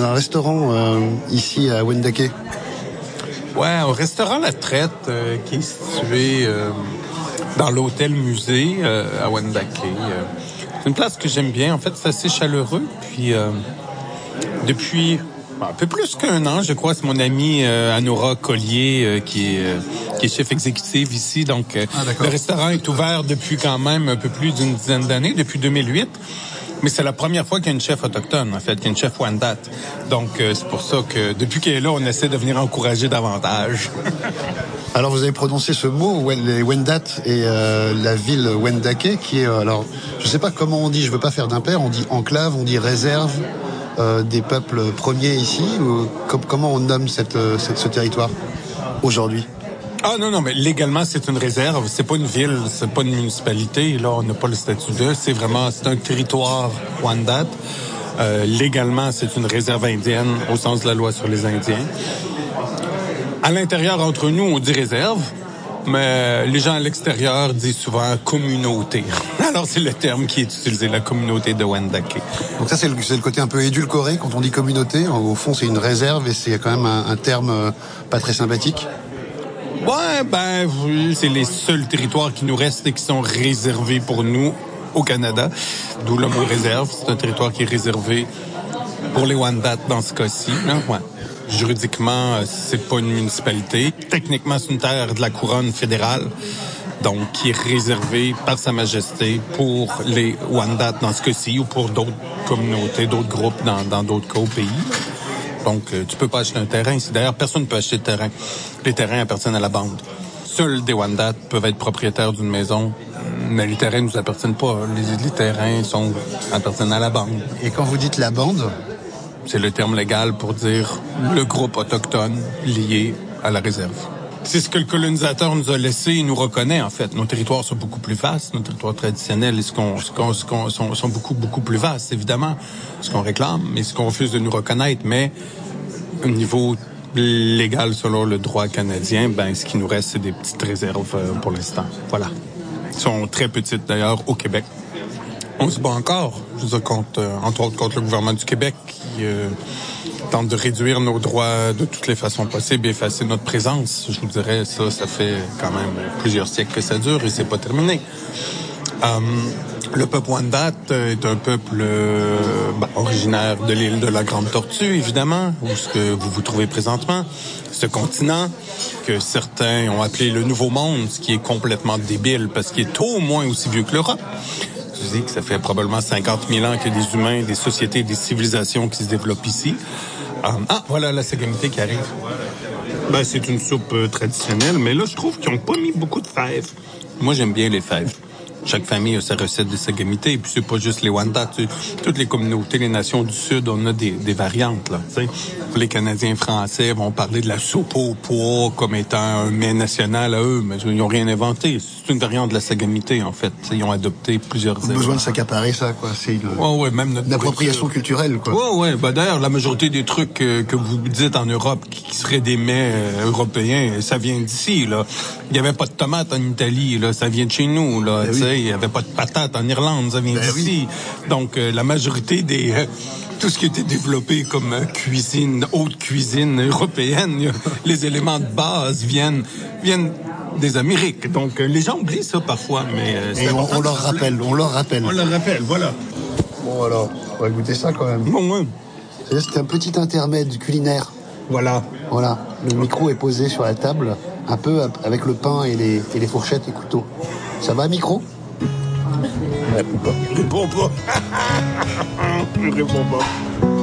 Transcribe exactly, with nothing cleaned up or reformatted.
dans un restaurant euh, ici à Wendake. Ouais, au restaurant La Traite, euh, qui est situé euh, dans l'hôtel-musée euh, à Wendake. Euh, c'est une place que j'aime bien. En fait, c'est assez chaleureux. Puis, euh, depuis un peu plus qu'un an, je crois, c'est mon amie euh, Anora Collier euh, qui, est, euh, qui est chef exécutive ici. Donc, euh, ah, le restaurant est ouvert depuis quand même un peu plus d'une dizaine d'années, depuis deux mille huit. Mais c'est la première fois qu'il y a une chef autochtone, en fait, qu'il y a une chef Wendat. Donc, euh, c'est pour ça que depuis qu'elle est là, on essaie de venir encourager davantage. Alors, vous avez prononcé ce mot, les Wendat et euh, la ville Wendake, qui est, euh, alors, je sais pas comment on dit, je veux pas faire d'impair, on dit enclave, on dit réserve euh, des peuples premiers ici, ou com- comment on nomme cette, cette, ce territoire aujourd'hui? Ah non, non, mais légalement, c'est une réserve. C'est pas une ville, c'est pas une municipalité. Là, on n'a pas le statut de. C'est vraiment, c'est un territoire Wendat. Euh, légalement, c'est une réserve indienne au sens de la loi sur les Indiens. À l'intérieur, entre nous, on dit réserve, mais les gens à l'extérieur disent souvent communauté. Alors, c'est le terme qui est utilisé, la communauté de Wendake. Donc ça, c'est le, c'est le côté un peu édulcoré quand on dit communauté. Au fond, c'est une réserve et c'est quand même un, un terme euh, pas très sympathique. Ouais, ben, oui, c'est les seuls territoires qui nous restent et qui sont réservés pour nous au Canada. D'où le mot réserve. C'est un territoire qui est réservé pour les Wendat dans ce cas-ci. Hein? Ouais. Juridiquement, c'est pas une municipalité. Techniquement, c'est une terre de la couronne fédérale. Donc, qui est réservée par Sa Majesté pour les Wendat dans ce cas-ci ou pour d'autres communautés, d'autres groupes dans, dans d'autres cas au pays. Donc, euh, tu peux pas acheter un terrain ici. D'ailleurs, personne ne peut acheter de terrain. Les terrains appartiennent à la bande. Seuls des Wendat peuvent être propriétaires d'une maison, mais les terrains ne nous appartiennent pas. Les, les terrains sont, appartiennent à la bande. Et quand vous dites la bande, c'est le terme légal pour dire le groupe autochtone lié à la réserve. C'est ce que le colonisateur nous a laissé et nous reconnaît, en fait. Nos territoires sont beaucoup plus vastes, nos territoires traditionnels et ce qu'on, ce qu'on, ce qu'on, sont, sont beaucoup, beaucoup plus vastes, évidemment. Ce qu'on réclame et ce qu'on refuse de nous reconnaître. Mais au niveau légal, selon le droit canadien, ben, ce qui nous reste, c'est des petites réserves euh, pour l'instant. Voilà. Elles sont très petites, d'ailleurs, au Québec. On se bat encore, je veux dire, contre, euh, entre autres contre le gouvernement du Québec qui euh, tente de réduire nos droits de toutes les façons possibles et effacer notre présence. Je vous dirais, ça, ça fait quand même plusieurs siècles que ça dure et c'est pas terminé. Euh, le peuple Wendat est un peuple euh, bah, originaire de l'île de la Grande Tortue, évidemment, où ce que vous vous trouvez présentement. Ce continent que certains ont appelé le Nouveau Monde, ce qui est complètement débile parce qu'il est au moins aussi vieux que l'Europe. Je dis que ça fait probablement cinquante mille ans qu'il y a des humains, des sociétés, des civilisations qui se développent ici. Euh, ah, voilà la sagamité qui arrive. Ben, c'est une soupe euh, traditionnelle, mais là, je trouve qu'ils n'ont pas mis beaucoup de fèves. Moi, j'aime bien les fèves. Chaque famille a sa recette de sagamité, et puis c'est pas juste les Wendat. Toutes les communautés, les nations du Sud, on a des, des variantes, là. T'sais. Les Canadiens français vont parler de la soupe au pois comme étant un mets national à eux, mais ils n'ont rien inventé. C'est une variante de la sagamité, en fait. T'sais, ils ont adopté plusieurs... Besoin éléments. De s'accaparer ça, quoi. C'est une, ouais, ouais, même notre l'appropriation culturelle, quoi. Ouais, ouais. Ben, d'ailleurs, la majorité des trucs que, que vous dites en Europe qui, qui seraient des mets euh, européens, ça vient d'ici, là. Il n'y avait pas de tomates en Italie, là. Ça vient de chez nous, là. Ben, il n'y avait pas de patates en Irlande, ça vient ben d'ici. Oui. Donc, euh, la majorité des... Euh, tout ce qui a été développé comme euh, cuisine, haute cuisine européenne, les éléments de base viennent viennent des Amériques. Donc, euh, les gens oublient ça parfois, mais... Euh, Et on, on leur rappelle, on leur rappelle. On leur rappelle, voilà. Bon, alors, on va goûter ça quand même. Bon, ouais. C'est un petit intermède culinaire. Voilà. Voilà. Le micro est posé sur la table, un peu avec le pain et les, et les fourchettes et couteaux. Ça va, micro? Il répond pas. Il répond pas. Il répond pas.